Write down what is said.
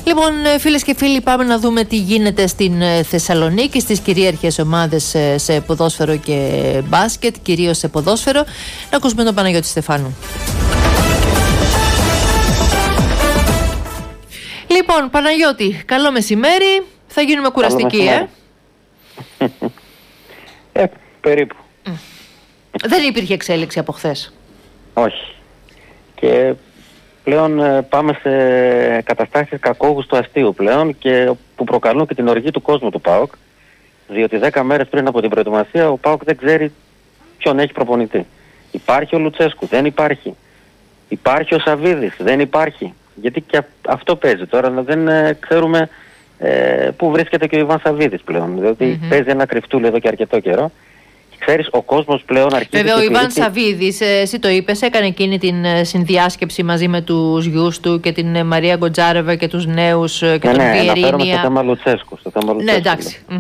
Λοιπόν, φίλες και φίλοι, πάμε να δούμε τι γίνεται στην Θεσσαλονίκη, στις κυρίαρχες ομάδες σε ποδόσφαιρο και μπάσκετ, κυρίως σε ποδόσφαιρο. Να ακούσουμε τον Παναγιώτη Στεφάνου. Λοιπόν, Παναγιώτη, καλό μεσημέρι. Θα γίνουμε κουραστικοί, Περίπου. Δεν υπήρχε εξέλιξη από χθες. Όχι. Και πλέον πάμε σε καταστάσεις κακόγουστου αστείου πλέον, και που προκαλούν και την οργή του κόσμου του ΠΑΟΚ, διότι 10 μέρες πριν από την προετοιμασία ο ΠΑΟΚ δεν ξέρει ποιον έχει προπονητή. Υπάρχει ο Λουτσέσκου? Δεν υπάρχει. Υπάρχει ο Σαββίδης? Δεν υπάρχει. Γιατί και αυτό παίζει τώρα, δεν ξέρουμε πού βρίσκεται και ο Ιβάν Σαββίδης πλέον, διότι παίζει ένα κρυφτούλι εδώ και αρκετό καιρό. Ξέρεις, ο κόσμος πλέον αρχίζει. Βέβαια, ο Ιβάν Σαββίδης, εσύ το είπες, έκανε εκείνη την συνδιάσκεψη μαζί με τους γιους του και την Μαρία Γκοτζάρεβα και τους νέους και τον Βιερίνια. Αναφέρομαι στο θέμα Λουτσέσκου. Ναι, εντάξει.